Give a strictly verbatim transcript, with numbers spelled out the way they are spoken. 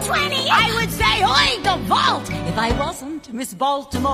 twenty. I would say, oi, the vault, if I wasn't Miss Baltimore.